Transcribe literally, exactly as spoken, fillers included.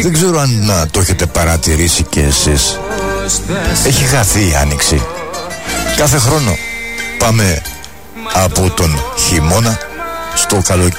Δεν ξέρω αν να το έχετε παρατηρήσει και εσείς. Έχει χαθεί η άνοιξη. Κάθε χρόνο πάμε από τον χειμώνα στο καλοκαίρι.